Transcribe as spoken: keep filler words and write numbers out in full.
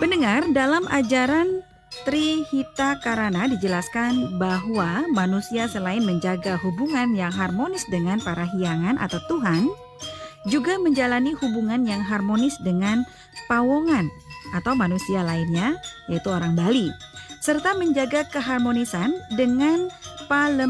Pendengar, dalam ajaran Trihita Karana dijelaskan bahwa manusia selain menjaga hubungan yang harmonis dengan para hiangan atau Tuhan, juga menjalani hubungan yang harmonis dengan pawongan atau manusia lainnya, yaitu orang Bali, serta menjaga keharmonisan dengan